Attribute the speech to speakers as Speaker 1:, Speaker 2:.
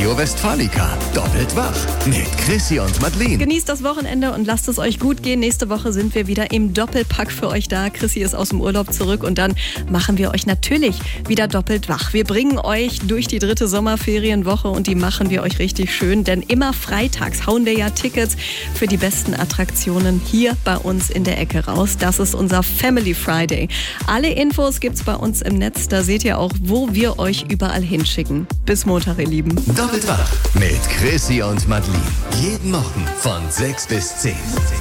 Speaker 1: Radio Westfalica. Doppelt wach mit Chrissy und Madeleine.
Speaker 2: Genießt das Wochenende und lasst es euch gut gehen. Nächste Woche sind wir wieder im Doppelpack für euch da. Chrissy ist aus dem Urlaub zurück und dann machen wir euch natürlich wieder doppelt wach. Wir bringen euch durch die 3. Sommerferienwoche und die machen wir euch richtig schön, denn immer freitags hauen wir ja Tickets für die besten Attraktionen hier bei uns in der Ecke raus. Das ist unser Family Friday. Alle Infos gibt's bei uns im Netz. Da seht ihr auch, wo wir euch überall hinschicken. Bis Montag, ihr Lieben.
Speaker 1: Doppelt wach mit Chrissy und Madeleine. Jeden Morgen von 6 bis 10.